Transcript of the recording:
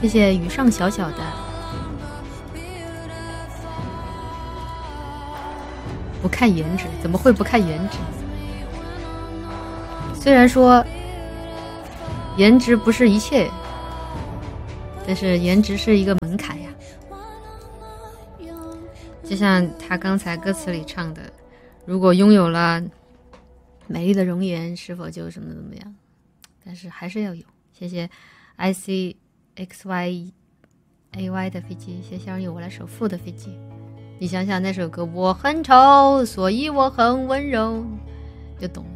谢谢雨上小小的。不看颜值，怎么会不看颜值？虽然说颜值不是一切，但是颜值是一个门槛呀。就像他刚才歌词里唱的，如果拥有了美丽的容颜，是否就什么怎么样？但是还是要有。谢谢 ICXYAY 的飞机，谢谢让我来首富的飞机。你想想那首歌，我很丑，所以我很温柔，就懂了。